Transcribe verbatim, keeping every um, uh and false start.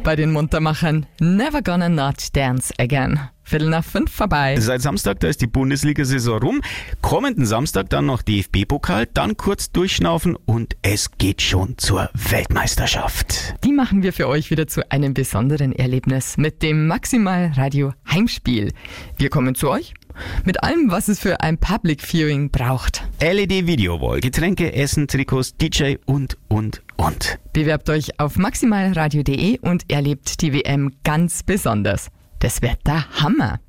bei den Muntermachern. Never gonna not dance again. Viertel nach fünf vorbei. Seit Samstag, da ist die Bundesliga-Saison rum. Kommenden Samstag dann noch D F B-Pokal, dann kurz durchschnaufen und es geht schon zur Weltmeisterschaft. Die machen wir für euch wieder zu einem besonderen Erlebnis mit dem Maximal Radio Heimspiel. Wir kommen zu euch mit allem, was es für ein Public Viewing braucht. L E D-Videowall, Getränke, Essen, Trikots, D J und, und, und. Bewerbt euch auf maximalradio punkt de und erlebt die W M ganz besonders. Das wird der Hammer.